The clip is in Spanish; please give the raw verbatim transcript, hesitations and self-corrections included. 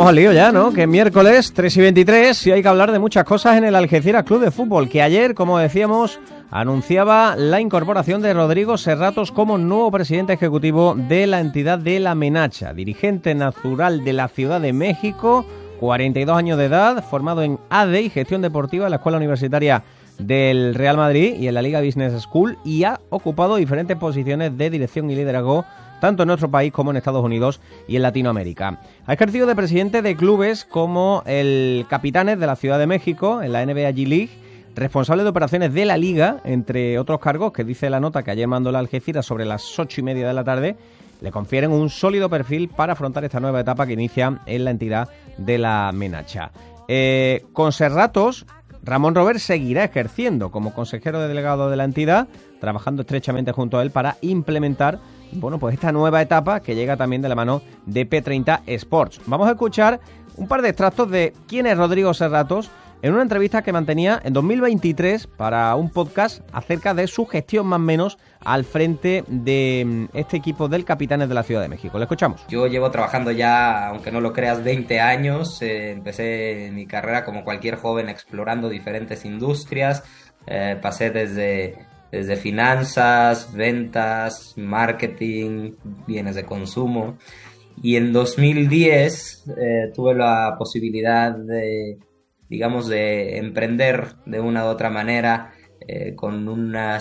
vamos al lío ya, ¿no? Que es miércoles tres y veintitrés y hay que hablar de muchas cosas en el Algeciras Club de Fútbol, que ayer, como decíamos, anunciaba la incorporación de Rodrigo Serratos como nuevo presidente ejecutivo de la entidad de La Menacha, dirigente natural de la Ciudad de México, cuarenta y dos años de edad, formado en A D E y Gestión Deportiva en la Escuela Universitaria del Real Madrid y en la Liga Business School, y ha ocupado diferentes posiciones de dirección y liderazgo tanto en nuestro país como en Estados Unidos y en Latinoamérica. Ha ejercido de presidente de clubes como el Capitanes de la Ciudad de México en la N B A G League, responsable de operaciones de la Liga, entre otros cargos que dice la nota que ayer mandó la Algeciras sobre las ocho y media de la tarde, le confieren un sólido perfil para afrontar esta nueva etapa que inicia en la entidad de La Menacha. Eh, con Serratos, Ramón Robert seguirá ejerciendo como consejero delegado de la entidad, trabajando estrechamente junto a él para implementar, bueno, pues esta nueva etapa que llega también de la mano de P treinta Sports. Vamos a escuchar un par de extractos de quién es Rodrigo Serratos en una entrevista que mantenía en dos mil veintitrés para un podcast acerca de su gestión más o menos al frente de este equipo del Capitanes de la Ciudad de México. Le escuchamos. Yo llevo trabajando ya, aunque no lo creas, veinte años. Eh, empecé mi carrera como cualquier joven explorando diferentes industrias. Eh, pasé desde, desde finanzas, ventas, marketing, bienes de consumo. Y en dos mil diez eh, tuve la posibilidad de, digamos, de emprender de una u otra manera eh, con una